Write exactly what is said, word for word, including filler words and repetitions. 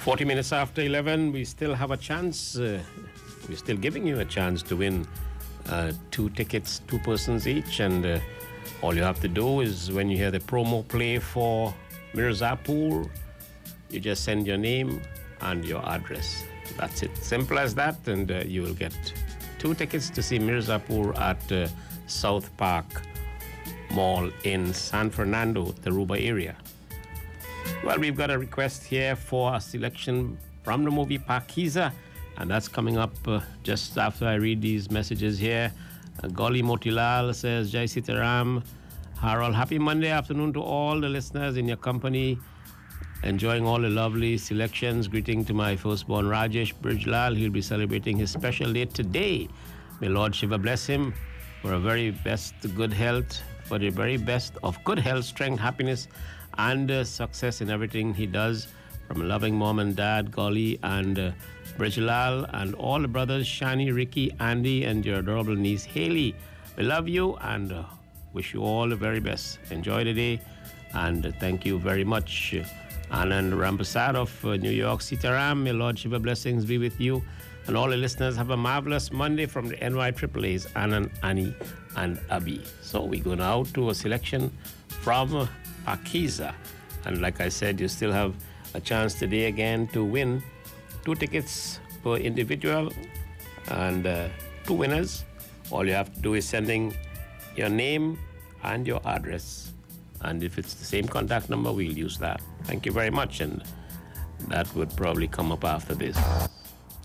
forty minutes after eleven, we still have a chance. Uh, we're still giving you a chance to win uh, two tickets, two persons each. And uh, all you have to do is when you hear the promo play for Mirzapur, you just send your name and your address. That's it. Simple as that. And uh, you will get two tickets to see Mirzapur at uh, South Park Mall in San Fernando, the Aruba area. Well, we've got a request here for a selection from the movie Pakiza, and that's coming up uh, just after I read these messages here. Uh, Goli Motilal says, Jai Sitaram, Harold, happy Monday afternoon to all the listeners in your company. Enjoying all the lovely selections. Greeting to my firstborn Rajesh Brijlal. He'll be celebrating his special day today. May Lord Shiva bless him for a very best good health, for the very best of good health, strength, happiness, and uh, success in everything he does. From a loving mom and dad, Golly and uh, Brijlal, and all the brothers, Shani, Ricky, Andy, and your adorable niece, Haley. We love you and uh, wish you all the very best. Enjoy the day, and uh, thank you very much. Anand Rampasad of uh, New York, Sitaram, may Lord Shiva blessings be with you. And all the listeners have a marvelous Monday from the N Y Triple A's, Anand, Annie, and Abhi. So we go now to a selection from uh, Pakiza. And like I said, you still have a chance today again to win two tickets per individual and uh, two winners. All you have to do is sending your name and your address. And if it's the same contact number, we'll use that. Thank you very much. And that would probably come up after this.